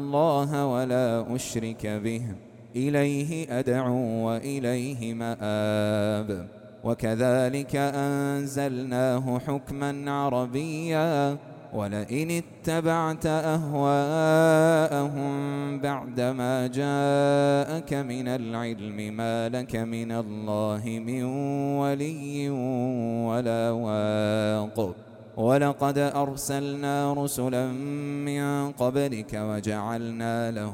الله ولا أشرك به، إليه أدعو وإليه مآب. وكذلك أنزلناه حكما عربيا، ولئن اتبعت أهواءهم بعدما جاءك من العلم ما لك من الله من ولي ولا واق. ولقد أرسلنا رسلا من قبلك وجعلنا لهم